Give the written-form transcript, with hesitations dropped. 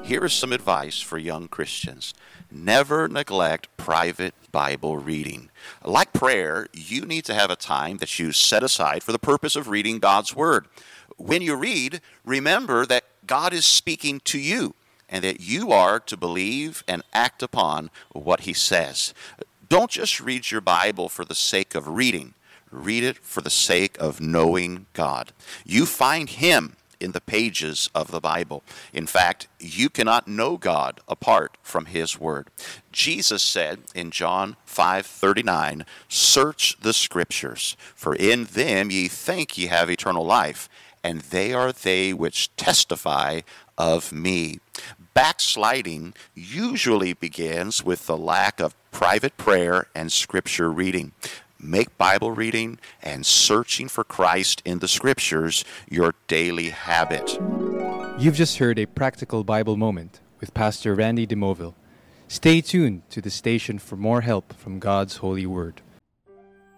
Here is some advice for young Christians. Never neglect private Bible reading. Like prayer, you need to have a time that you set aside for the purpose of reading God's Word. When you read, remember that God is speaking to you and that you are to believe and act upon what He says. Don't just read your Bible for the sake of reading. Read it for the sake of knowing God. You find Him in the pages of the Bible. In fact, you cannot know God apart from His Word. Jesus said in John 5:39, "Search the Scriptures, for in them ye think ye have eternal life, and they are they which testify of me." Backsliding usually begins with the lack of private prayer and Scripture reading. Make Bible reading and searching for Christ in the Scriptures your daily habit. You've just heard a practical Bible moment with Pastor Randy DeMoville. Stay tuned to the station for more help from God's holy word.